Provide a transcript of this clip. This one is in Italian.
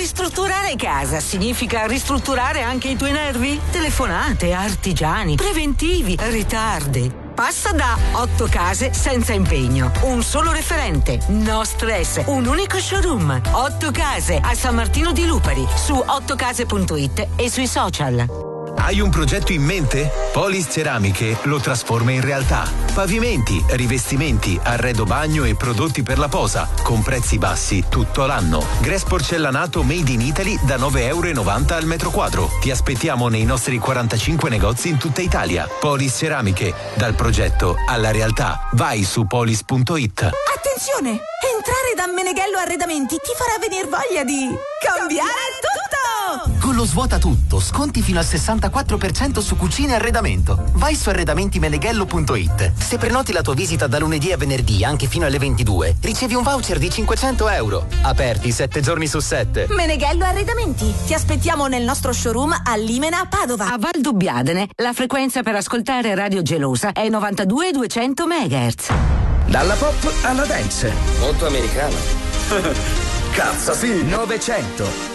Ristrutturare casa significa ristrutturare anche i tuoi nervi? Telefonate, artigiani, preventivi, ritardi. Passa da 8 case senza impegno. Un solo referente, no stress, un unico showroom. 8 case a San Martino di Lupari, su 8case.it e sui social. Hai un progetto in mente? Polis Ceramiche lo trasforma in realtà. Pavimenti, rivestimenti, arredo bagno e prodotti per la posa, con prezzi bassi tutto l'anno. Gres porcellanato made in Italy da €9,90 al metro quadro. Ti aspettiamo nei nostri 45 negozi in tutta Italia. Polis Ceramiche, dal progetto alla realtà. Vai su polis.it. Attenzione! Entrare da Meneghello Arredamenti ti farà venire voglia di cambiare tutto! Con lo svuota tutto, sconti fino al 64% su cucine e arredamento. Vai su arredamentimeneghello.it. Se prenoti la tua visita da lunedì a venerdì, anche fino alle 22, ricevi un voucher di €500. Aperti 7 giorni su 7. Meneghello Arredamenti. Ti aspettiamo nel nostro showroom a Limena, Padova. A Valdobbiadene la frequenza per ascoltare Radio Gelosa è 92-200 MHz. Dalla pop alla dance. Molto americano. Cazzo sì. 900.